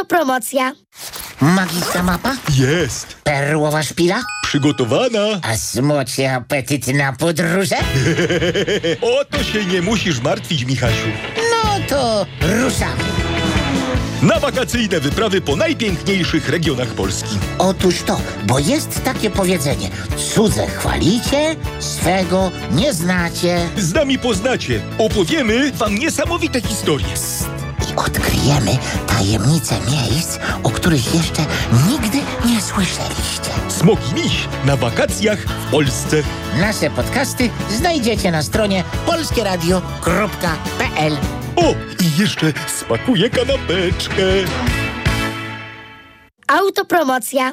Autopromocja. Magiczna mapa? Jest! Perłowa szpila? Przygotowana! A smoczy apetyt na podróże? O to się nie musisz martwić, Michasiu. No to ruszamy. Na wakacyjne wyprawy po najpiękniejszych regionach Polski. Otóż to, bo jest takie powiedzenie: cudze chwalicie, swego nie znacie. Z nami poznacie. Opowiemy wam niesamowite historie. I odkryjemy tajemnice miejsc, o których jeszcze nigdy nie słyszeliście. Smok i Miś na wakacjach w Polsce. Nasze podcasty znajdziecie na stronie polskieradio.pl. O, i jeszcze spakuję kanapeczkę. Autopromocja.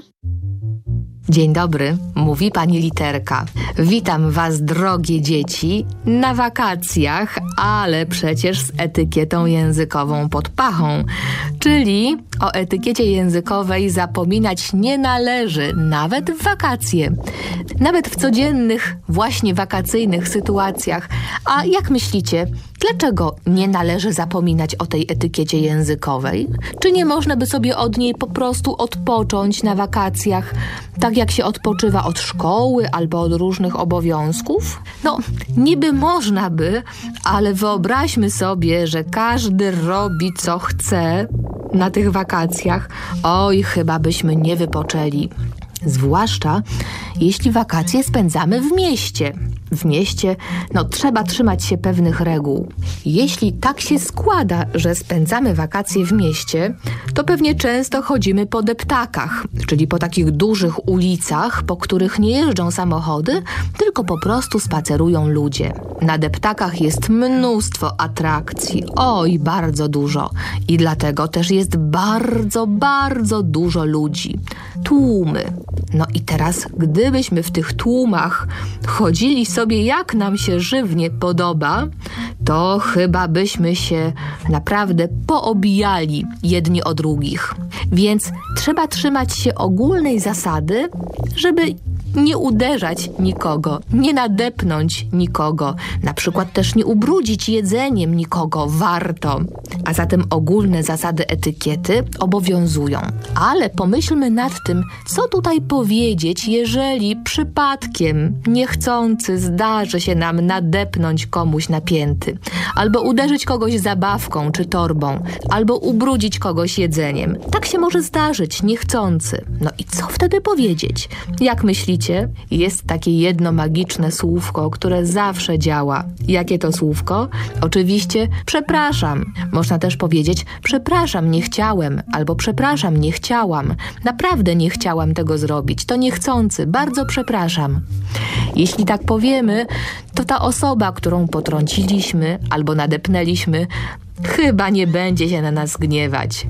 Dzień dobry, mówi pani Literka. Witam was, drogie dzieci, na wakacjach, ale przecież z etykietą językową pod pachą. Czyli o etykiecie językowej zapominać nie należy, nawet w wakacje. Nawet w codziennych, właśnie wakacyjnych sytuacjach. A jak myślicie, dlaczego nie należy zapominać o tej etykiecie językowej? Czy nie można by sobie od niej po prostu odpocząć na wakacjach, tak jak się odpoczywa od szkoły albo od różnych obowiązków? No, niby można by, ale wyobraźmy sobie, że każdy robi co chce na tych wakacjach. Oj, chyba byśmy nie wypoczęli. Zwłaszcza jeśli wakacje spędzamy w mieście. W mieście, trzeba trzymać się pewnych reguł. Jeśli tak się składa, że spędzamy wakacje w mieście, to pewnie często chodzimy po deptakach, czyli po takich dużych ulicach, po których nie jeżdżą samochody, tylko po prostu spacerują ludzie. Na deptakach jest mnóstwo atrakcji, oj, bardzo dużo. I dlatego też jest bardzo, bardzo dużo ludzi. Tłumy. No i teraz, gdybyśmy w tych tłumach chodzili sobie jak nam się żywnie podoba, to chyba byśmy się naprawdę poobijali jedni o drugich. Więc trzeba trzymać się ogólnej zasady, żeby nie uderzać nikogo, nie nadepnąć nikogo, na przykład też nie ubrudzić jedzeniem nikogo, warto. A zatem ogólne zasady etykiety obowiązują. Ale pomyślmy nad tym, co tutaj powiedzieć, jeżeli przypadkiem niechcący zdarzy się nam nadepnąć komuś na pięty, albo uderzyć kogoś zabawką czy torbą, albo ubrudzić kogoś jedzeniem. Tak się może zdarzyć, niechcący. No i co wtedy powiedzieć? Jak myślicie? Jest takie jedno magiczne słówko, które zawsze działa. Jakie to słówko? Oczywiście przepraszam. Można też powiedzieć przepraszam, nie chciałem, albo przepraszam, nie chciałam. Naprawdę nie chciałam tego zrobić. To niechcący. Bardzo przepraszam. Jeśli tak powiemy, to ta osoba, którą potrąciliśmy albo nadepnęliśmy, chyba nie będzie się na nas gniewać.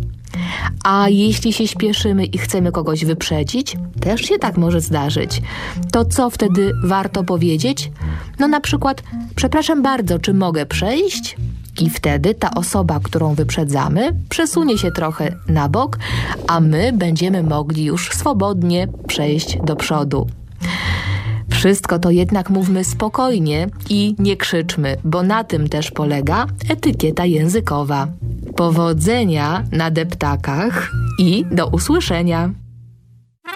A jeśli się śpieszymy i chcemy kogoś wyprzedzić, też się tak może zdarzyć. To co wtedy warto powiedzieć? Na przykład, przepraszam bardzo, czy mogę przejść? I wtedy ta osoba, którą wyprzedzamy, przesunie się trochę na bok, a my będziemy mogli już swobodnie przejść do przodu. Wszystko to jednak mówmy spokojnie i nie krzyczmy, bo na tym też polega etykieta językowa. Powodzenia na deptakach i do usłyszenia!